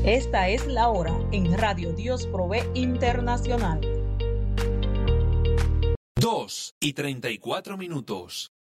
Esta es la hora en Radio Dios Provee Internacional. 2:34.